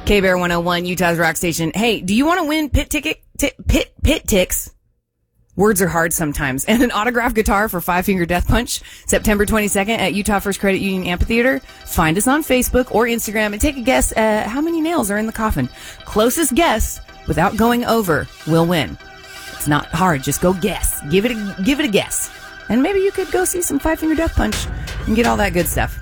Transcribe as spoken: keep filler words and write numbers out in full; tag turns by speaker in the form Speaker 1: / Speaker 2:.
Speaker 1: K-Bear one oh one, Utah's Rock Station. Hey, do you want to win pit ticket, t- pit, pit ticks? Words are hard sometimes. And an autographed guitar for Five Finger Death Punch, September twenty-second at Utah First Credit Union Amphitheater. Find us on Facebook or Instagram and take a guess at how many nails are in the coffin. Closest guess, without going over, will win. It's not hard. Just go guess. Give it a, give it a guess. And maybe you could go see some Five Finger Death Punch and get all that good stuff.